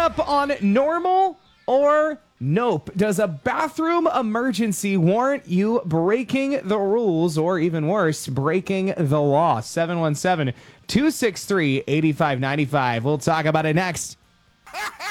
up on normal or nope? Does a bathroom emergency warrant you breaking the rules or even worse, breaking the law? 717-263-8595. We'll talk about it next.